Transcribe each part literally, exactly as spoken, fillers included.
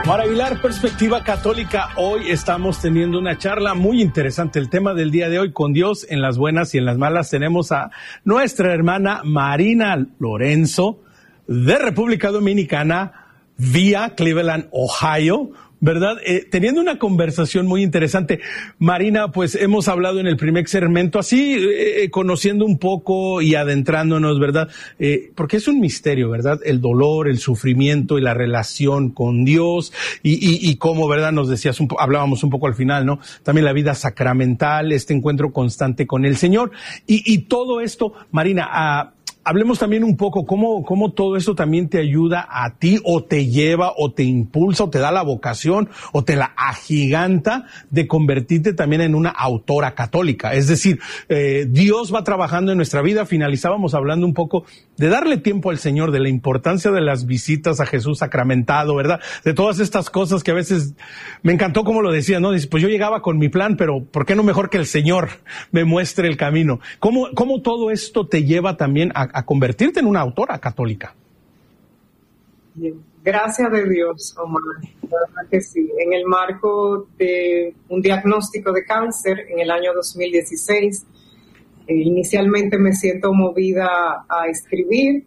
Para Aguilar, Perspectiva Católica, hoy estamos teniendo una charla muy interesante. El tema del día de hoy, con Dios en las buenas y en las malas, tenemos a nuestra hermana Marina Lorenzo, de República Dominicana, vía Cleveland, Ohio, ¿verdad? Eh, teniendo una conversación muy interesante. Marina, pues hemos hablado en el primer segmento, así eh, conociendo un poco y adentrándonos, ¿verdad? Eh, porque es un misterio, ¿verdad? El dolor, el sufrimiento y la relación con Dios y, y, y cómo, ¿verdad? Nos decías, un po- hablábamos un poco al final, ¿no? También la vida sacramental, este encuentro constante con el Señor. Y, y todo esto, Marina, a hablemos también un poco cómo, cómo todo esto también te ayuda a ti, o te lleva, o te impulsa, o te da la vocación, o te la agiganta de convertirte también en una autora católica. Es decir, eh, Dios va trabajando en nuestra vida. Finalizábamos hablando un poco de darle tiempo al Señor, de la importancia de las visitas a Jesús sacramentado, ¿verdad? De todas estas cosas que a veces me encantó como lo decía, ¿no? Dice, pues yo llegaba con mi plan, pero ¿por qué no mejor que el Señor me muestre el camino? ¿Cómo, cómo todo esto te lleva también a a convertirte en una autora católica? Bien. Gracias de Dios, Omar. La verdad que sí. En el marco de un diagnóstico de cáncer en el año dos mil dieciséis, eh, inicialmente me siento movida a escribir.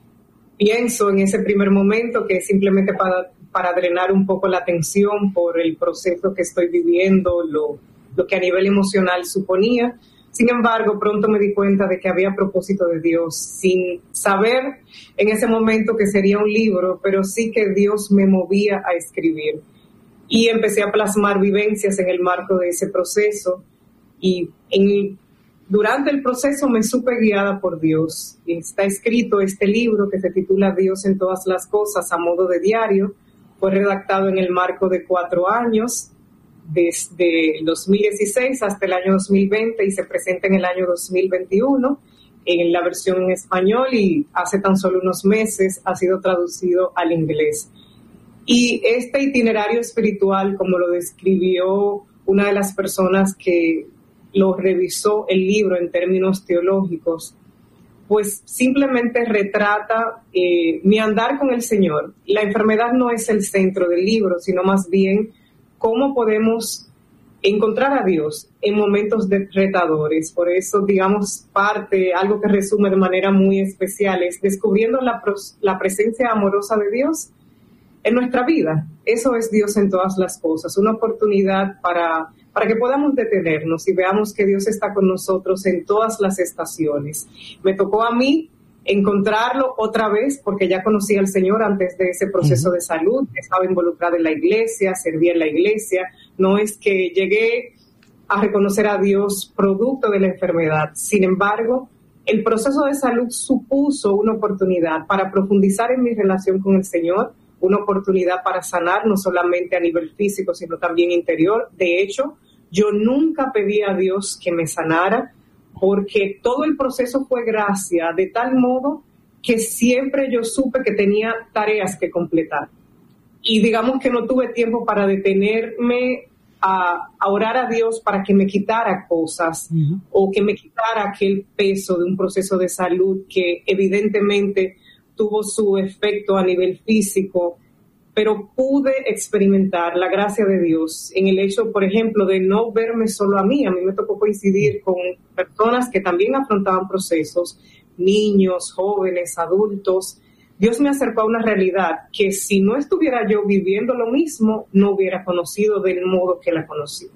Pienso en ese primer momento que es simplemente para, para drenar un poco la tensión por el proceso que estoy viviendo, lo, lo que a nivel emocional suponía. Sin embargo, pronto me di cuenta de que había propósito de Dios, sin saber en ese momento que sería un libro, pero sí que Dios me movía a escribir. Y empecé a plasmar vivencias en el marco de ese proceso. Y en, durante el proceso me supe guiada por Dios. Y está escrito este libro que se titula Dios en todas las cosas, a modo de diario. Fue redactado en el marco de cuatro años, desde el dos mil dieciséis hasta el año dos mil veinte, y se presenta en el año dos mil veintiuno en la versión en español, y hace tan solo unos meses ha sido traducido al inglés. Y este itinerario espiritual, como lo describió una de las personas que lo revisó el libro en términos teológicos, pues simplemente retrata eh, mi andar con el Señor. La enfermedad no es el centro del libro, sino más bien cómo podemos encontrar a Dios en momentos de retadores. Por eso, digamos, parte, algo que resume de manera muy especial, es descubriendo la, la presencia amorosa de Dios en nuestra vida. Eso es Dios en todas las cosas, una oportunidad para, para que podamos detenernos y veamos que Dios está con nosotros en todas las estaciones. Me tocó a mí encontrarlo otra vez, porque ya conocía al Señor antes de ese proceso de salud, estaba involucrada en la iglesia, servía en la iglesia. No es que llegué a reconocer a Dios producto de la enfermedad. Sin embargo, el proceso de salud supuso una oportunidad para profundizar en mi relación con el Señor, una oportunidad para sanar, no solamente a nivel físico, sino también interior. De hecho, yo nunca pedí a Dios que me sanara, porque todo el proceso fue gracia, de tal modo que siempre yo supe que tenía tareas que completar. Y digamos que no tuve tiempo para detenerme a, a orar a Dios para que me quitara cosas, uh-huh. o que me quitara aquel peso de un proceso de salud que evidentemente tuvo su efecto a nivel físico, pero pude experimentar la gracia de Dios en el hecho, por ejemplo, de no verme solo a mí. A mí me tocó coincidir con personas que también afrontaban procesos, niños, jóvenes, adultos. Dios me acercó a una realidad que si no estuviera yo viviendo lo mismo, no hubiera conocido del modo que la conocí.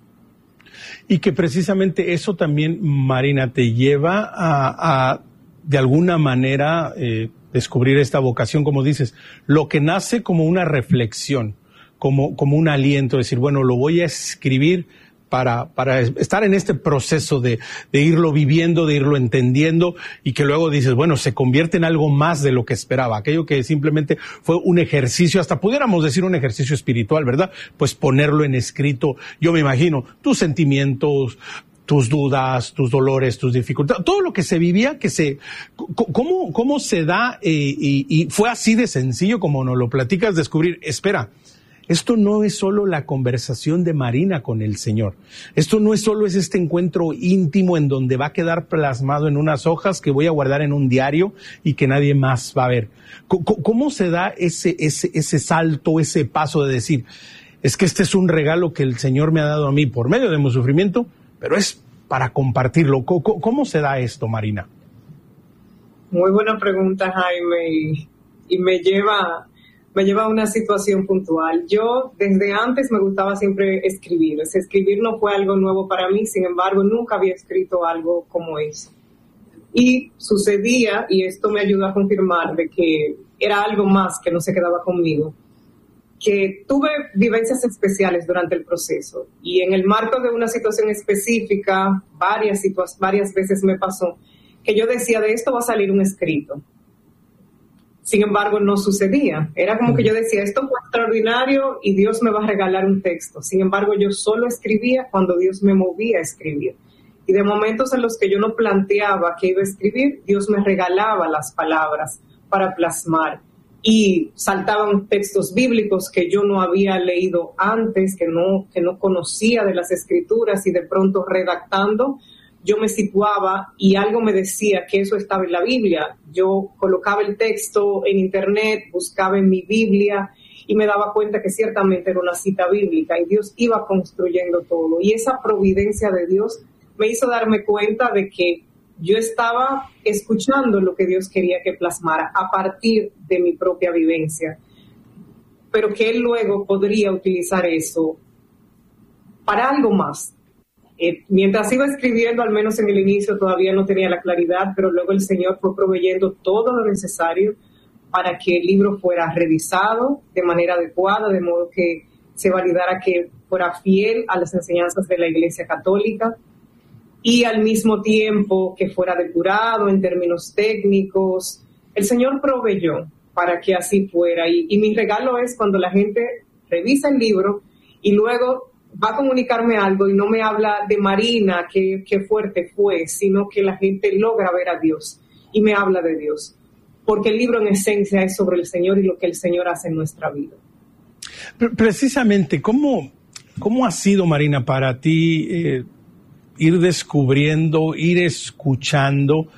Y que precisamente eso también, Marina, te lleva a, a de alguna manera, eh, descubrir esta vocación, como dices, lo que nace como una reflexión, como, como un aliento, decir, bueno, lo voy a escribir para, para estar en este proceso de, de irlo viviendo, de irlo entendiendo, y que luego dices, bueno, se convierte en algo más de lo que esperaba, aquello que simplemente fue un ejercicio, hasta pudiéramos decir un ejercicio espiritual, ¿verdad? Pues ponerlo en escrito, yo me imagino, tus sentimientos, tus dudas, tus dolores, tus dificultades, todo lo que se vivía, que se, cómo, cómo se da, eh, y, y fue así de sencillo como nos lo platicas, descubrir, espera, esto no es solo la conversación de Marina con el Señor. Esto no es solo es este encuentro íntimo en donde va a quedar plasmado en unas hojas que voy a guardar en un diario y que nadie más va a ver. ¿Cómo se da ese, ese, ese salto, ese paso de decir, es que este es un regalo que el Señor me ha dado a mí por medio de mi sufrimiento, pero es para compartirlo? ¿Cómo, cómo se da esto, Marina? Muy buena pregunta, Jaime, y, y me lleva, me lleva a una situación puntual. Yo desde antes me gustaba siempre escribir. Es, escribir no fue algo nuevo para mí, sin embargo, nunca había escrito algo como eso. Y sucedía, y esto me ayudó a confirmar de que era algo más que no se quedaba conmigo, que tuve vivencias especiales durante el proceso. Y en el marco de una situación específica, varias, situa- varias veces me pasó que yo decía, de esto va a salir un escrito. Sin embargo, no sucedía. Era como que yo decía, esto fue extraordinario y Dios me va a regalar un texto. Sin embargo, yo solo escribía cuando Dios me movía a escribir. Y de momentos en los que yo no planteaba que iba a escribir, Dios me regalaba las palabras para plasmar. Y saltaban textos bíblicos que yo no había leído antes, que no, que no conocía de las escrituras, y de pronto redactando, yo me situaba y algo me decía que eso estaba en la Biblia. Yo colocaba el texto en internet, buscaba en mi Biblia y me daba cuenta que ciertamente era una cita bíblica y Dios iba construyendo todo. Y esa providencia de Dios me hizo darme cuenta de que yo estaba escuchando lo que Dios quería que plasmara a partir de mi propia vivencia, pero que Él luego podría utilizar eso para algo más. Eh, mientras iba escribiendo, al menos en el inicio todavía no tenía la claridad, pero luego el Señor fue proveyendo todo lo necesario para que el libro fuera revisado de manera adecuada, de modo que se validara que fuera fiel a las enseñanzas de la Iglesia Católica, y al mismo tiempo que fuera depurado en términos técnicos. El Señor proveyó para que así fuera, y, y mi regalo es cuando la gente revisa el libro y luego va a comunicarme algo y no me habla de Marina, qué, qué fuerte fue, sino que la gente logra ver a Dios y me habla de Dios, porque el libro en esencia es sobre el Señor y lo que el Señor hace en nuestra vida. Precisamente, ¿cómo, cómo ha sido, Marina, para ti eh, ir descubriendo, ir escuchando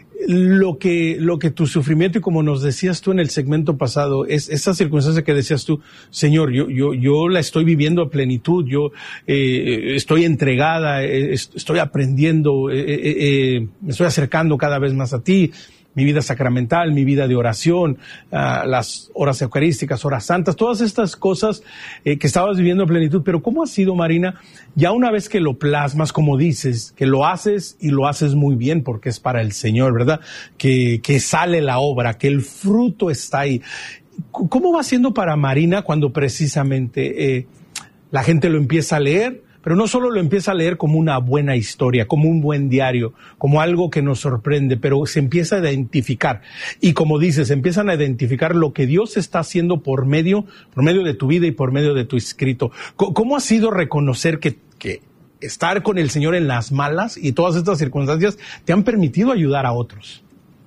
lo que, lo que tu sufrimiento, y como nos decías tú en el segmento pasado, es esa circunstancia que decías tú, Señor, yo, yo, yo la estoy viviendo a plenitud, yo eh, estoy entregada, eh, estoy aprendiendo, eh, eh, eh, me estoy acercando cada vez más a ti, mi vida sacramental, mi vida de oración, uh, las horas eucarísticas, horas santas, todas estas cosas eh, que estabas viviendo a plenitud. Pero ¿cómo ha sido, Marina, ya una vez que lo plasmas, como dices, que lo haces y lo haces muy bien porque es para el Señor, ¿verdad? Que, que sale la obra, que el fruto está ahí. ¿Cómo va siendo para Marina cuando precisamente eh, la gente lo empieza a leer? Pero no solo lo empieza a leer como una buena historia, como un buen diario, como algo que nos sorprende, pero se empieza a identificar. Y como dices, empiezan a identificar lo que Dios está haciendo por medio, por medio de tu vida y por medio de tu escrito. ¿Cómo ha sido reconocer que, que estar con el Señor en las malas y todas estas circunstancias te han permitido ayudar a otros?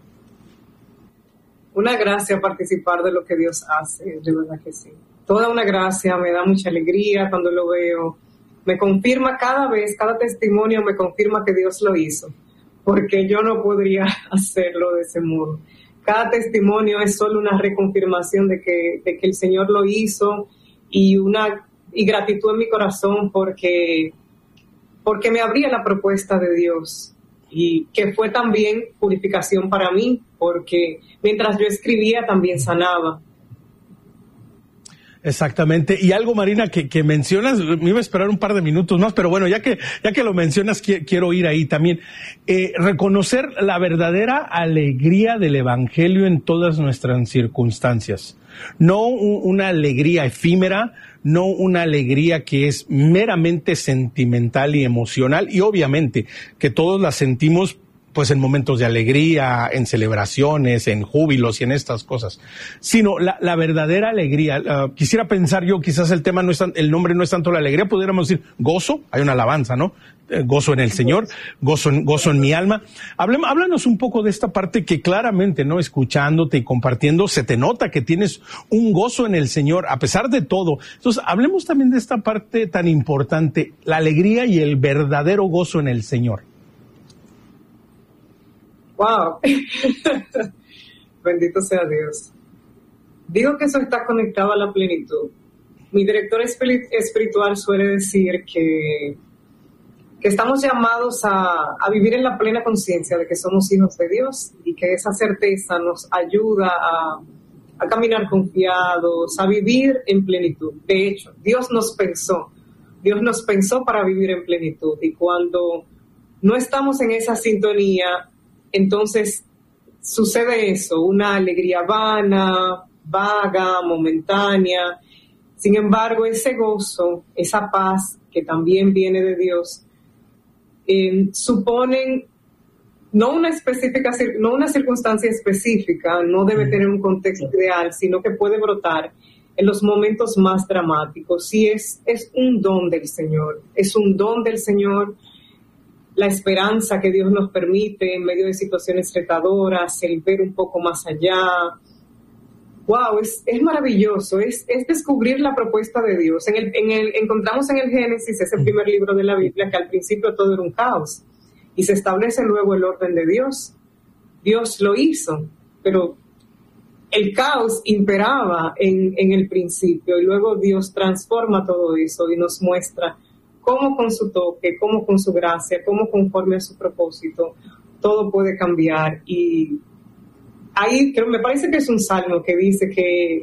Una gracia participar de lo que Dios hace, de verdad que sí. Toda una gracia, me da mucha alegría cuando lo veo. Me confirma cada vez, cada testimonio me confirma que Dios lo hizo, porque yo no podría hacerlo de ese modo. Cada testimonio es solo una reconfirmación de que, de que el Señor lo hizo, y una y gratitud en mi corazón porque, porque me abría la propuesta de Dios, y que fue también purificación para mí, porque mientras yo escribía también sanaba. Exactamente. Y algo, Marina, que, que mencionas, me iba a esperar un par de minutos más, pero bueno, ya que, ya que lo mencionas, qu- quiero ir ahí también. Eh, reconocer la verdadera alegría del Evangelio en todas nuestras circunstancias. No un, una alegría efímera, no una alegría que es meramente sentimental y emocional, y obviamente que todos la sentimos pues en momentos de alegría, en celebraciones, en júbilos y en estas cosas, sino la, la verdadera alegría. Uh, quisiera pensar yo, quizás el tema no es tan, el nombre no es tanto la alegría, pudiéramos decir gozo, hay una alabanza, ¿no? Eh, gozo en el Señor, gozo en, gozo en mi alma. Hablemos, háblanos un poco de esta parte que claramente, ¿no? Escuchándote y compartiendo, se te nota que tienes un gozo en el Señor, a pesar de todo. Entonces, hablemos también de esta parte tan importante, la alegría y el verdadero gozo en el Señor. Wow, bendito sea Dios. Digo que eso está conectado a la plenitud. Mi director espiritual suele decir que, que estamos llamados a, a vivir en la plena conciencia de que somos hijos de Dios y que esa certeza nos ayuda a, a caminar confiados, a vivir en plenitud. De hecho, Dios nos pensó, Dios nos pensó para vivir en plenitud, y cuando no estamos en esa sintonía, entonces sucede eso, una alegría vana, vaga, momentánea. Sin embargo, ese gozo, esa paz que también viene de Dios, eh, suponen no una específica, no una circunstancia específica, no debe tener un contexto ideal, sino que puede brotar en los momentos más dramáticos. Sí, es, es un don del Señor, es un don del Señor. La esperanza que Dios nos permite en medio de situaciones retadoras, el ver un poco más allá. Wow, es, es maravilloso, es, es descubrir la propuesta de Dios. En el, en el, encontramos en el Génesis, ese primer libro de la Biblia, que al principio todo era un caos, y se establece luego el orden de Dios. Dios lo hizo, pero el caos imperaba en, en el principio, y luego Dios transforma todo eso y nos muestra cómo con su toque, cómo con su gracia, cómo conforme a su propósito, todo puede cambiar. Y ahí creo, me parece que es un salmo que dice que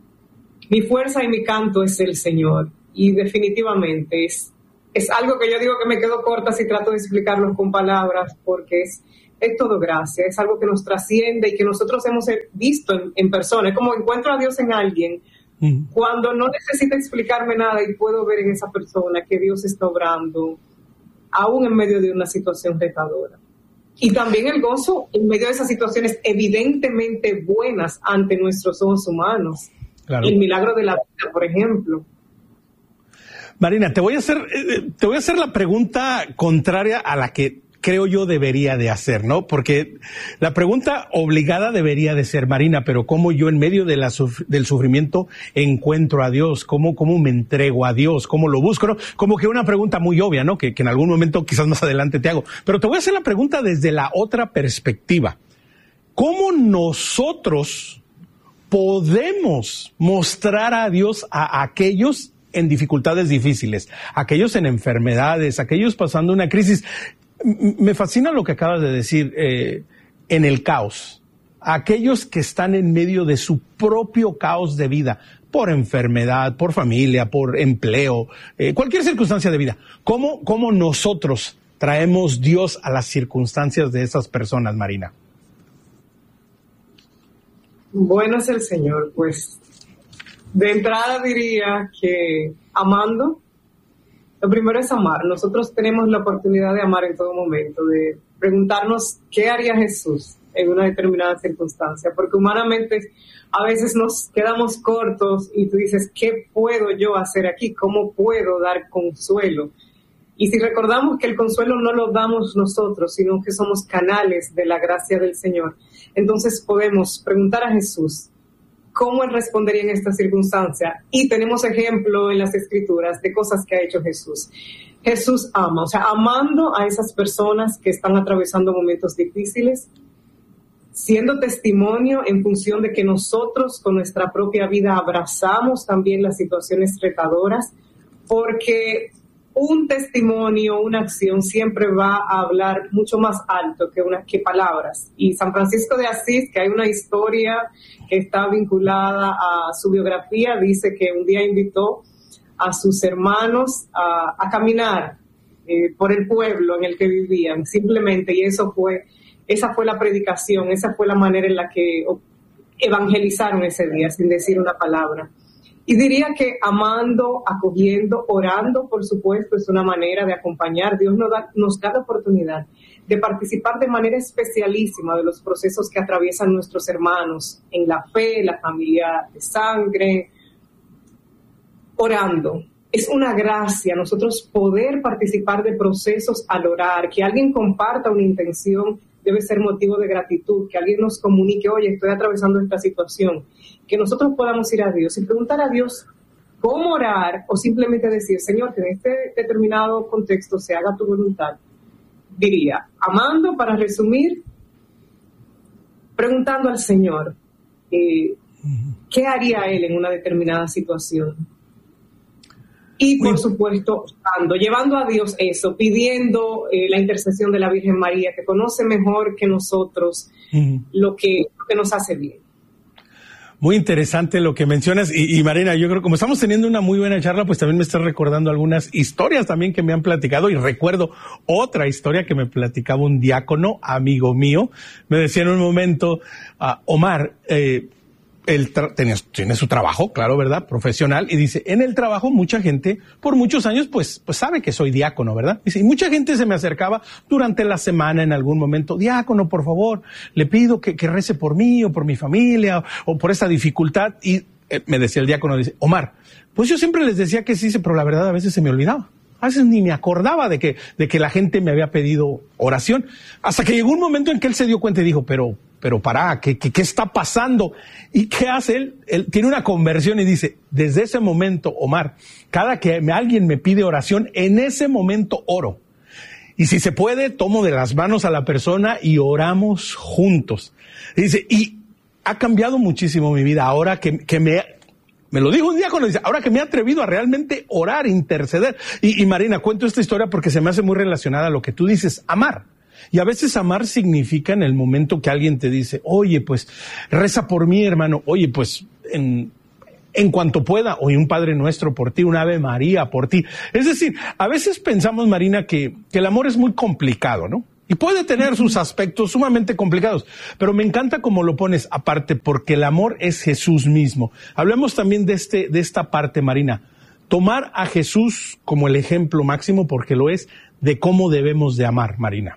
mi fuerza y mi canto es el Señor. Y definitivamente es, es algo que yo digo que me quedo corta si trato de explicarlo con palabras, porque es, es todo gracia, es algo que nos trasciende y que nosotros hemos visto en, en persona. Es como encuentro a Dios en alguien cuando no necesita explicarme nada y puedo ver en esa persona que Dios está obrando, aún en medio de una situación retadora. Y también el gozo en medio de esas situaciones evidentemente buenas ante nuestros ojos humanos. Claro. El milagro de la vida, por ejemplo. Marina, te voy a hacer, te voy a hacer la pregunta contraria a la que creo yo debería de hacer, ¿no? Porque la pregunta obligada debería de ser, Marina, pero ¿cómo yo en medio de la suf- del sufrimiento encuentro a Dios? ¿Cómo, cómo me entrego a Dios? ¿Cómo lo busco? ¿No? Como que una pregunta muy obvia, ¿no? Que, que en algún momento quizás más adelante te hago. Pero te voy a hacer la pregunta desde la otra perspectiva. ¿Cómo nosotros podemos mostrar a Dios a aquellos en dificultades difíciles, aquellos en enfermedades, aquellos pasando una crisis? Me fascina lo que acabas de decir, eh, en el caos. Aquellos que están en medio de su propio caos de vida, por enfermedad, por familia, por empleo, eh, cualquier circunstancia de vida. ¿Cómo, cómo nosotros traemos Dios a las circunstancias de esas personas, Marina? Bueno es el Señor, pues de entrada diría que amando. Lo primero es amar. Nosotros tenemos la oportunidad de amar en todo momento, de preguntarnos qué haría Jesús en una determinada circunstancia, porque humanamente a veces nos quedamos cortos y tú dices, ¿qué puedo yo hacer aquí? ¿Cómo puedo dar consuelo? Y si recordamos que el consuelo no lo damos nosotros, sino que somos canales de la gracia del Señor, entonces podemos preguntar a Jesús cómo Él respondería en esta circunstancia. Y tenemos ejemplo en las Escrituras de cosas que ha hecho Jesús. Jesús ama, o sea, amando a esas personas que están atravesando momentos difíciles, siendo testimonio en función de que nosotros con nuestra propia vida abrazamos también las situaciones retadoras, porque un testimonio, una acción siempre va a hablar mucho más alto que, una, que palabras. Y San Francisco de Asís, que hay una historia que está vinculada a su biografía, dice que un día invitó a sus hermanos a, a caminar eh, por el pueblo en el que vivían, simplemente, y eso fue, esa fue la predicación, esa fue la manera en la que evangelizaron ese día, sin decir una palabra. Y diría que amando, acogiendo, orando, por supuesto, es una manera de acompañar. Dios nos da, nos da la oportunidad de participar de manera especialísima de los procesos que atraviesan nuestros hermanos en la fe, la familia de sangre, orando. Es una gracia nosotros poder participar de procesos al orar, que alguien comparta una intención debe ser motivo de gratitud, que alguien nos comunique, oye, estoy atravesando esta situación, que nosotros podamos ir a Dios y preguntar a Dios cómo orar, o simplemente decir, Señor, que en este determinado contexto se haga tu voluntad. Diría, amando, para resumir, preguntando al Señor, eh, ¿qué haría Él en una determinada situación? Y, por supuesto, orando, llevando a Dios eso, pidiendo eh, la intercesión de la Virgen María, que conoce mejor que nosotros uh-huh. lo, que, lo que nos hace bien. Muy interesante lo que mencionas. Y, y Marina, yo creo que como estamos teniendo una muy buena charla, pues también me estás recordando algunas historias también que me han platicado. Y recuerdo otra historia que me platicaba un diácono, amigo mío. Me decía en un momento, uh, Omar, eh, él tra- tenía, tiene su trabajo, claro, ¿verdad? Profesional. Y dice, en el trabajo mucha gente, por muchos años, pues, pues sabe que soy diácono, ¿verdad? Dice, y mucha gente se me acercaba durante la semana en algún momento, diácono, por favor, le pido que, que rece por mí o por mi familia o, o por esta dificultad. Y eh, me decía el diácono, dice, Omar, pues yo siempre les decía que sí, pero la verdad a veces se me olvidaba. A veces ni me acordaba de que, de que la gente me había pedido oración. Hasta que llegó un momento en que él se dio cuenta y dijo, pero, pero pará, ¿qué, qué, qué está pasando? ¿Y qué hace él? Él tiene una conversión y dice, desde ese momento, Omar, cada que me, alguien me pide oración, en ese momento oro. Y si se puede, tomo de las manos a la persona y oramos juntos. Y dice, y ha cambiado muchísimo mi vida ahora que, que me... Me lo dijo un día cuando dice, ahora que me he atrevido a realmente orar, interceder. Y, y Marina, cuento esta historia porque se me hace muy relacionada a lo que tú dices, amar. Y a veces amar significa en el momento que alguien te dice, oye, pues, reza por mí, hermano. Oye, pues, en, en cuanto pueda, oye, un Padre Nuestro por ti, un Ave María por ti. Es decir, a veces pensamos, Marina, que, que el amor es muy complicado, ¿no? Y puede tener sus aspectos sumamente complicados, pero me encanta cómo lo pones aparte, porque el amor es Jesús mismo. Hablemos también de este, de esta parte, Marina. Tomar a Jesús como el ejemplo máximo, porque lo es, de cómo debemos de amar, Marina.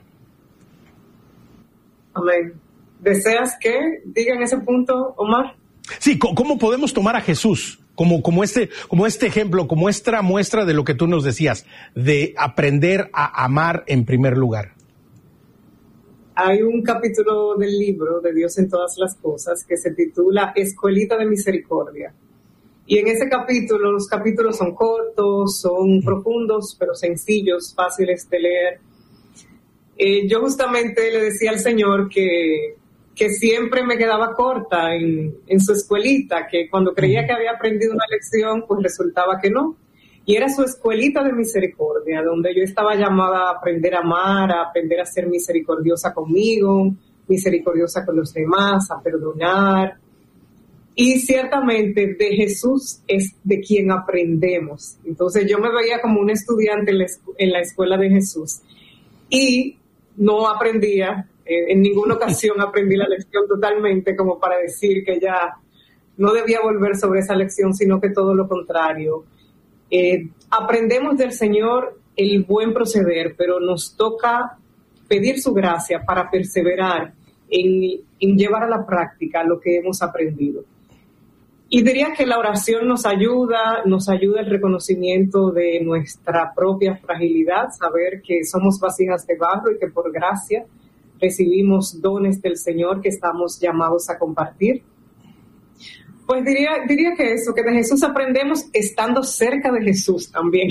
Amén. ¿Deseas que diga en ese punto, Omar? Sí, ¿cómo podemos tomar a Jesús como, como este, como este ejemplo, como esta muestra de lo que tú nos decías, de aprender a amar en primer lugar? Hay un capítulo del libro de Dios en todas las cosas que se titula Escuelita de Misericordia. Y en ese capítulo, los capítulos son cortos, son profundos, pero sencillos, fáciles de leer. Eh, yo justamente le decía al Señor que, que siempre me quedaba corta en, en su escuelita, que cuando creía que había aprendido una lección, pues resultaba que no. Y era su escuelita de misericordia, donde yo estaba llamada a aprender a amar, a aprender a ser misericordiosa conmigo, misericordiosa con los demás, a perdonar. Y ciertamente de Jesús es de quien aprendemos. Entonces yo me veía como un estudiante en la, en la escuela de Jesús. Y no aprendía, eh, en ninguna ocasión aprendí la lección totalmente como para decir que ya no debía volver sobre esa lección, sino que todo lo contrario. Eh, aprendemos del Señor el buen proceder, pero nos toca pedir su gracia para perseverar en, en llevar a la práctica lo que hemos aprendido. Y diría que la oración nos ayuda, nos ayuda el reconocimiento de nuestra propia fragilidad, saber que somos vasijas de barro y que por gracia recibimos dones del Señor que estamos llamados a compartir. Pues diría, diría que eso, que de Jesús aprendemos estando cerca de Jesús también.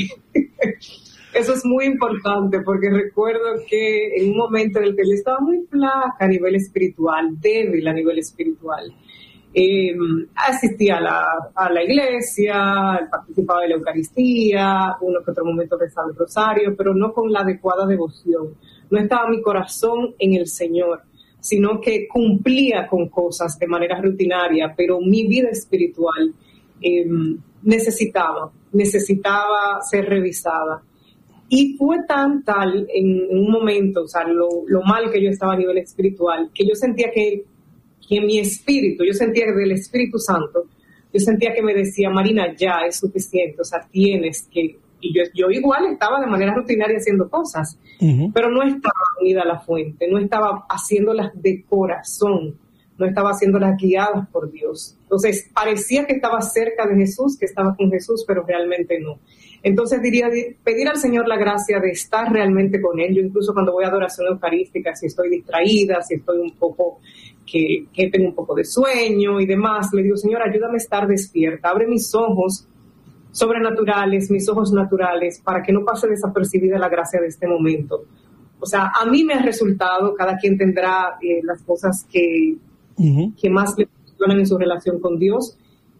Eso es muy importante porque recuerdo que en un momento en el que yo estaba muy flaca a nivel espiritual, débil a nivel espiritual, eh, asistía a la, a la iglesia, participaba de la Eucaristía, uno que otro momento rezaba el rosario, pero no con la adecuada devoción. No estaba mi corazón en el Señor, sino que cumplía con cosas de manera rutinaria, pero mi vida espiritual eh, necesitaba, necesitaba ser revisada. Y fue tan tal en, en un momento, o sea, lo, lo mal que yo estaba a nivel espiritual, que yo sentía que, que mi espíritu, yo sentía que del Espíritu Santo, yo sentía que me decía, Marina, ya es suficiente, o sea, tienes que y yo, yo igual estaba de manera rutinaria haciendo cosas, uh-huh. pero no estaba unida a la fuente, no estaba haciéndolas de corazón, no estaba haciéndolas guiadas por Dios. Entonces parecía que estaba cerca de Jesús, que estaba con Jesús, pero realmente no. Entonces diría, pedir al Señor la gracia de estar realmente con Él. Yo incluso cuando voy a adoración eucarística, si estoy distraída, si estoy un poco, que, que tengo un poco de sueño y demás, le digo, Señor, ayúdame a estar despierta, abre mis ojos sobrenaturales, mis ojos naturales, para que no pase desapercibida la gracia de este momento. O sea, a mí me ha resultado, cada quien tendrá eh, las cosas que, uh-huh. que más le funcionan en su relación con Dios.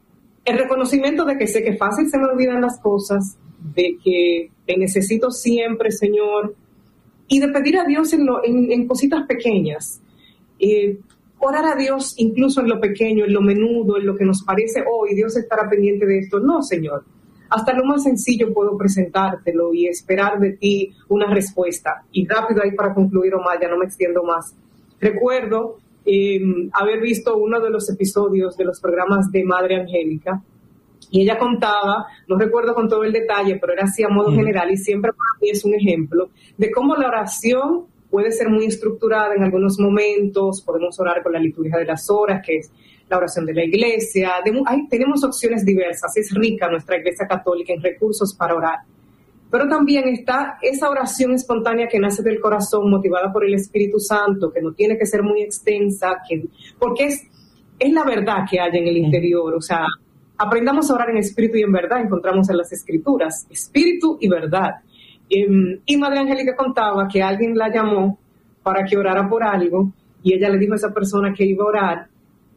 El reconocimiento de que sé que fácil se me olvidan las cosas, de que te necesito siempre, Señor, y de pedir a Dios en, lo, en, en cositas pequeñas. Eh, orar a Dios incluso en lo pequeño, en lo menudo, en lo que nos parece, oh, y Dios estará pendiente de esto. No, Señor. Hasta lo más sencillo puedo presentártelo y esperar de ti una respuesta. Y rápido ahí para concluir, Omar, ya no me extiendo más. Recuerdo eh, haber visto uno de los episodios de los programas de Madre Angélica, y ella contaba, no recuerdo con todo el detalle, pero era así a modo mm. general, y siempre para mí es un ejemplo de cómo la oración puede ser muy estructurada en algunos momentos. Podemos orar con la liturgia de las horas, que es la oración de la iglesia. De, hay, tenemos opciones diversas, es rica nuestra iglesia católica en recursos para orar. Pero también está esa oración espontánea que nace del corazón, motivada por el Espíritu Santo, que no tiene que ser muy extensa, que, porque es, es la verdad que hay en el interior. O sea, aprendamos a orar en espíritu y en verdad, encontramos en las Escrituras, espíritu y verdad. Y, y Madre Angélica contaba que alguien la llamó para que orara por algo, y ella le dijo a esa persona que iba a orar,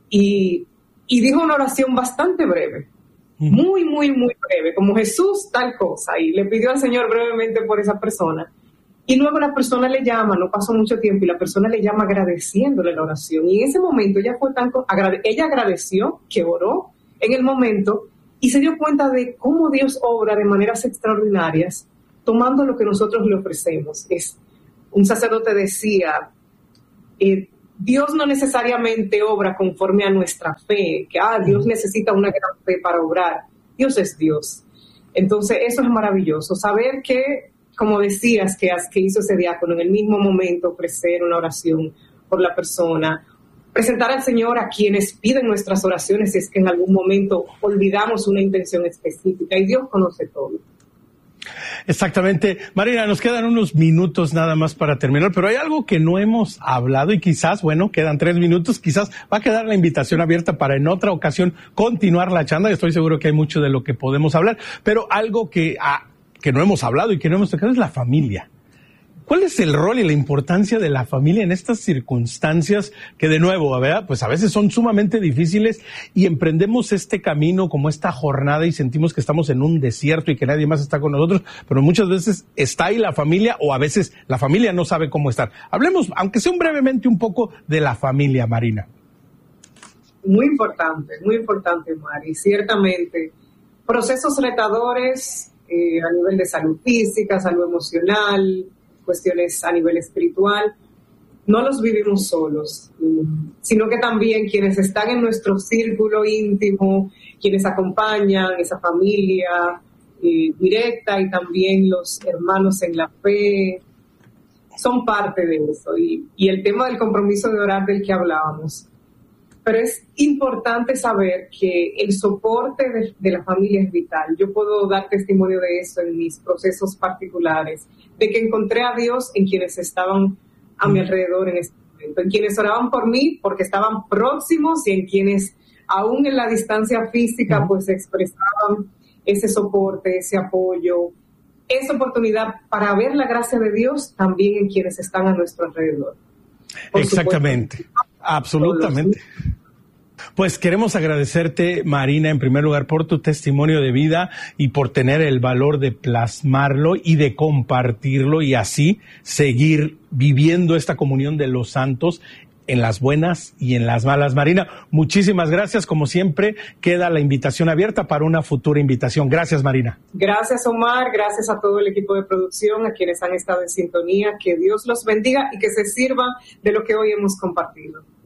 y, y dijo una oración bastante breve, muy, muy, muy breve, como Jesús tal cosa, y le pidió al Señor brevemente por esa persona. Y luego la persona le llama, no pasó mucho tiempo, y la persona le llama agradeciéndole la oración. Y en ese momento ella fue tan, agrade, ella agradeció que oró en el momento, y se dio cuenta de cómo Dios obra de maneras extraordinarias, tomando lo que nosotros le ofrecemos. Es, un sacerdote decía, eh, Dios no necesariamente obra conforme a nuestra fe, que ah, Dios necesita una gran fe para obrar. Dios es Dios. Entonces eso es maravilloso, saber que, como decías, que, que hizo ese diácono, en el mismo momento ofrecer una oración por la persona, presentar al Señor a quienes piden nuestras oraciones, si es que en algún momento olvidamos una intención específica, y Dios conoce todo. Exactamente. Marina, nos quedan unos minutos nada más para terminar, pero hay algo que no hemos hablado y quizás, bueno, quedan tres minutos, quizás va a quedar la invitación abierta para en otra ocasión continuar la charla. Estoy seguro que hay mucho de lo que podemos hablar, pero algo que, ah, que no hemos hablado y que no hemos tocado es la familia. ¿Cuál es el rol y la importancia de la familia en estas circunstancias que, de nuevo, ¿verdad? Pues a veces son sumamente difíciles y emprendemos este camino como esta jornada y sentimos que estamos en un desierto y que nadie más está con nosotros, pero muchas veces está ahí la familia, o a veces la familia no sabe cómo estar. Hablemos, aunque sea brevemente, un poco de la familia, Marina. Muy importante, muy importante, Mari. Ciertamente, procesos retadores eh, a nivel de salud física, salud emocional, cuestiones a nivel espiritual, no los vivimos solos, sino que también quienes están en nuestro círculo íntimo, quienes acompañan esa familia eh, directa, y también los hermanos en la fe, son parte de eso. Y, y el tema del compromiso de orar del que hablábamos. Pero es importante saber que el soporte de, de la familia es vital. Yo puedo dar testimonio de eso en mis procesos particulares, de que encontré a Dios en quienes estaban a mi alrededor en este momento, en quienes oraban por mí porque estaban próximos, y en quienes aún en la distancia física pues expresaban ese soporte, ese apoyo, esa oportunidad para ver la gracia de Dios también en quienes están a nuestro alrededor. Por Exactamente, supuesto, absolutamente. Pues queremos agradecerte, Marina, en primer lugar por tu testimonio de vida y por tener el valor de plasmarlo y de compartirlo, y así seguir viviendo esta comunión de los santos en las buenas y en las malas. Marina, muchísimas gracias. Como siempre, queda la invitación abierta para una futura invitación. Gracias, Marina. Gracias, Omar. Gracias a todo el equipo de producción, a quienes han estado en sintonía. Que Dios los bendiga y que se sirvan de lo que hoy hemos compartido.